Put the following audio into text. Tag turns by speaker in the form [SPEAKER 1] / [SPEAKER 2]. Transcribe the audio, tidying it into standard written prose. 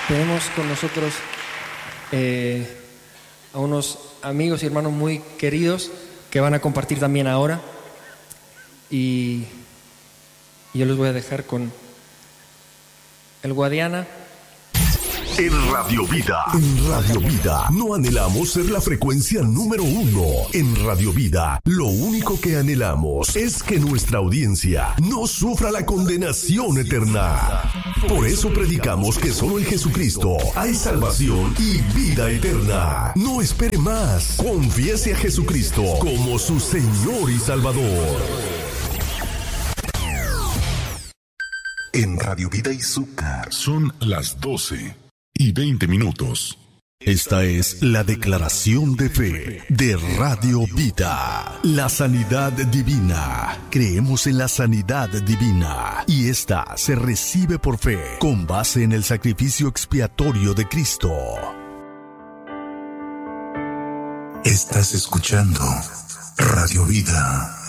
[SPEAKER 1] Tenemos con nosotros a unos amigos y hermanos muy queridos que van a compartir también ahora. Y yo les voy a dejar con el Guadiana.
[SPEAKER 2] En Radio Vida, no anhelamos ser la frecuencia número 1. En Radio Vida, lo único que anhelamos es que nuestra audiencia no sufra la condenación eterna. Por eso predicamos que solo en Jesucristo hay salvación y vida eterna. No espere más. Confiese a Jesucristo como su Señor y Salvador. En Radio Vida Izúcar son las 12:20. Esta es la declaración de fe de Radio Vida. La sanidad divina. Creemos en la sanidad divina y esta se recibe por fe con base en el sacrificio expiatorio de Cristo. Estás escuchando Radio Vida.